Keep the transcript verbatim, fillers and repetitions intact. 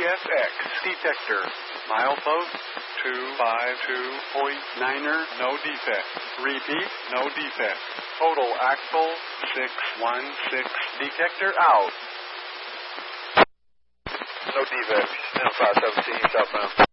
S X detector. Milepost two five two point niner, no defect. Repeat, no defect. Total axle six one six, detector out. No defect. Now five seventeen southbound.